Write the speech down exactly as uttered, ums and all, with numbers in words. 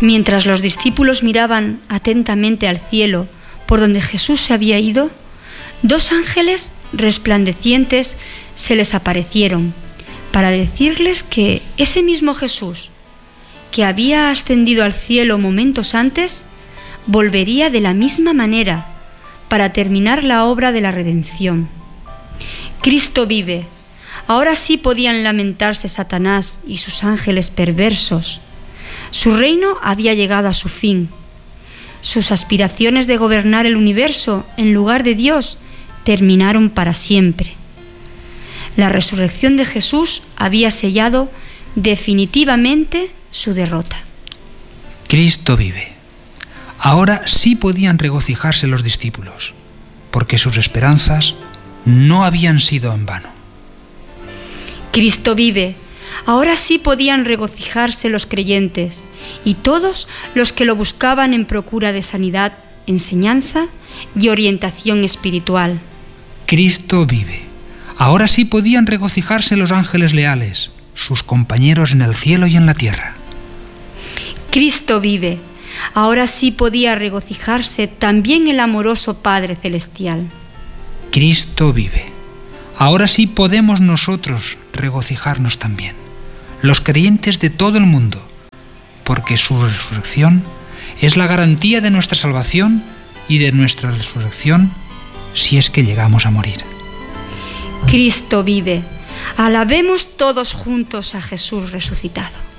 Mientras los discípulos miraban atentamente al cielo por donde Jesús se había ido, dos ángeles resplandecientes se les aparecieron para decirles que ese mismo Jesús, que había ascendido al cielo momentos antes, volvería de la misma manera para terminar la obra de la redención. Cristo vive. Ahora sí podían lamentarse Satanás y sus ángeles perversos. Su reino había llegado a su fin. Sus aspiraciones de gobernar el universo en lugar de Dios terminaron para siempre. La resurrección de Jesús había sellado definitivamente su derrota. Cristo vive. Ahora sí podían regocijarse los discípulos, porque sus esperanzas no habían sido en vano. Cristo vive. Ahora sí podían regocijarse los creyentes y todos los que lo buscaban en procura de sanidad, enseñanza y orientación espiritual. Cristo vive. Ahora sí podían regocijarse los ángeles leales, sus compañeros en el cielo y en la tierra. Cristo vive. Ahora sí podía regocijarse también el amoroso Padre Celestial. Cristo vive. Ahora sí podemos nosotros regocijarnos también, los creyentes de todo el mundo, porque su resurrección es la garantía de nuestra salvación y de nuestra resurrección si es que llegamos a morir. Cristo vive. Alabemos todos juntos a Jesús resucitado.